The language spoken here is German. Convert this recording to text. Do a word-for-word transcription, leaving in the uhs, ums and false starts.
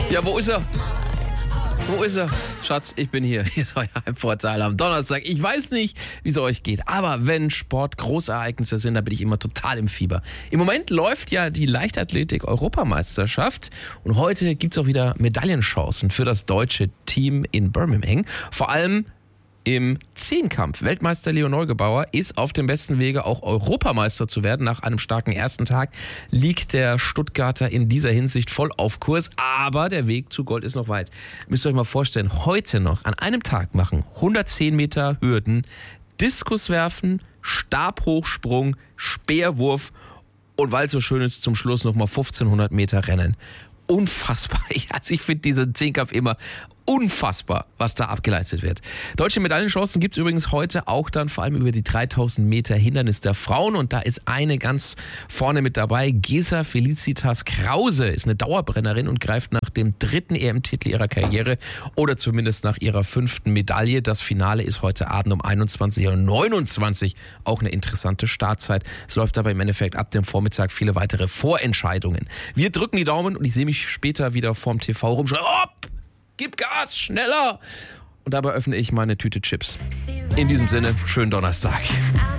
Ja, wo ist er? Wo ist er? Schatz, ich bin hier. Hier ist euer Heimvorteil am Donnerstag. Ich weiß nicht, wie es euch geht, aber wenn Sport Großereignisse sind, dann bin ich immer total im Fieber. Im Moment läuft ja die Leichtathletik-Europameisterschaft und heute gibt es auch wieder Medaillenchancen für das deutsche Team in Birmingham. Vor allem im Zehnkampf. Weltmeister Leo Neugebauer ist auf dem besten Wege, auch Europameister zu werden. Nach einem starken ersten Tag liegt der Stuttgarter in dieser Hinsicht voll auf Kurs. Aber der Weg zu Gold ist noch weit. Müsst ihr euch mal vorstellen, heute noch an einem Tag machen hundertzehn Meter Hürden, Diskuswerfen, Stabhochsprung, Speerwurf und weil es so schön ist, zum Schluss nochmal fünfzehnhundert Meter Rennen. Unfassbar. Also ich finde diesen Zehnkampf immer unfassbar, was da abgeleistet wird. Deutsche Medaillenchancen gibt es übrigens heute auch dann vor allem über die dreitausend Meter Hindernis der Frauen und da ist eine ganz vorne mit dabei. Gesa Felicitas Krause ist eine Dauerbrennerin und greift nach dem dritten E M-Titel ihrer Karriere oder zumindest nach ihrer fünften Medaille. Das Finale ist heute Abend um einundzwanzig Uhr neunundzwanzig. Auch eine interessante Startzeit. Es läuft aber im Endeffekt ab dem Vormittag viele weitere Vorentscheidungen. Wir drücken die Daumen und ich sehe mich später wieder vorm T V rumschreien. Hopp! Gib Gas, schneller! Und dabei öffne ich meine Tüte Chips. In diesem Sinne, schönen Donnerstag.